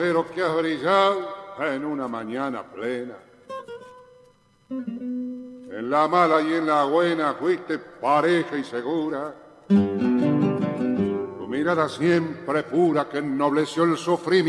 pero que has brillado en una mañana plena. En la mala y en la buena fuiste pareja y segura. Tu mirada siempre pura que ennobleció el sufrimiento